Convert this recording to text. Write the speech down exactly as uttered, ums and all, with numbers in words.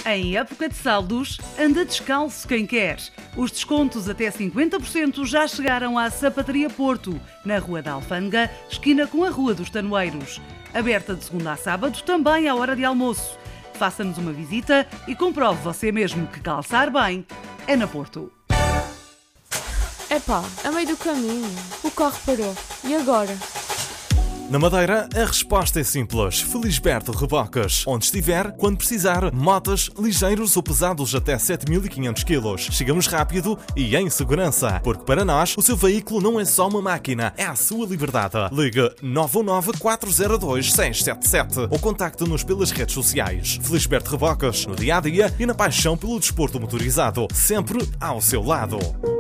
Em época de saldos, anda descalço quem quer. Os descontos até cinquenta por cento já chegaram à Sapataria Porto, na Rua da Alfândega, esquina com a Rua dos Tanoeiros. Aberta de segunda a sábado, também à hora de almoço. Faça-nos uma visita e comprove você mesmo que calçar bem é na Porto. Epá, a meio do caminho, o carro parou. E agora? Na Madeira, a resposta é simples. Felisberto Reboques. Onde estiver, quando precisar, motas ligeiros ou pesados até sete mil e quinhentos quilos. Chegamos rápido e em segurança. Porque para nós, o seu veículo não é só uma máquina, é a sua liberdade. Ligue nove um nove, quatro zero dois, seis sete sete ou contacte-nos pelas redes sociais. Felisberto Reboques, no dia-a-dia e na paixão pelo desporto motorizado. Sempre ao seu lado.